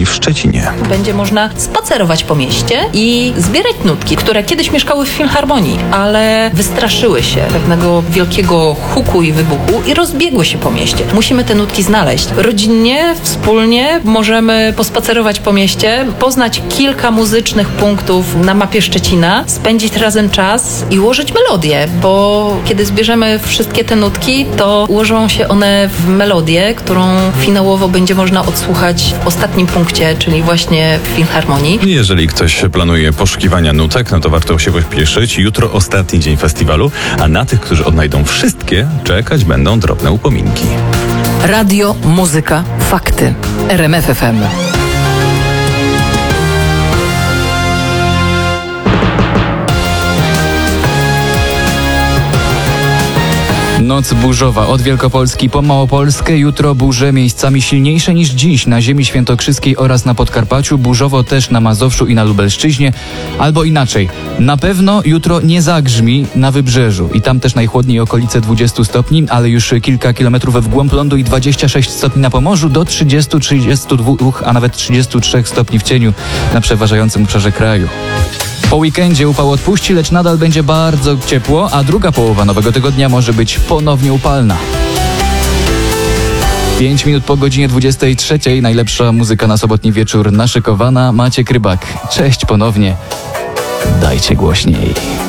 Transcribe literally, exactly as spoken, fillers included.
w Szczecinie. Będzie można spacerować po mieście i zbierać nutki, które kiedyś mieszkały w Filharmonii, ale wystraszyły się pewnego wielkiego huku i wybuchu i rozbiegły się po mieście. Musimy te nutki znaleźć. Rodzinnie, wspólnie możemy pospacerować po mieście, poznać kilka muzycznych punktów na mapie Szczecina, spędzić razem czas i ułożyć melodię, bo kiedy zbierzemy wszystkie te nutki, to ułożą się one w melodię, którą finałowo będzie można odsłuchać w ostatnim punkcie, czyli właśnie w Filharmonii. Jeżeli ktoś planuje poszukiwania nutek, no to warto się pośpieszyć. Jutro ostatni dzień festiwalu, a na tych, którzy odnajdą wszystkie, czekać będą drobne upominki. Radio, muzyka, fakty. R M F F M. Noc burzowa od Wielkopolski po Małopolskę. Jutro burze miejscami silniejsze niż dziś na ziemi świętokrzyskiej oraz na Podkarpaciu. Burzowo też na Mazowszu i na Lubelszczyźnie. Albo inaczej. Na pewno jutro nie zagrzmi na Wybrzeżu. I tam też najchłodniej okolice dwadzieścia stopni, ale już kilka kilometrów w głąb lądu i dwadzieścia sześć stopni na Pomorzu do trzydziestu, trzydziestu dwóch, a nawet trzydziestu trzech stopni w cieniu na przeważającym obszarze kraju. Po weekendzie upał odpuści, lecz nadal będzie bardzo ciepło, a druga połowa nowego tygodnia może być ponownie upalna. Pięć minut po godzinie dwudziestej trzeciej. Najlepsza muzyka na sobotni wieczór naszykowana. Maciek Rybak. Cześć ponownie. Dajcie głośniej.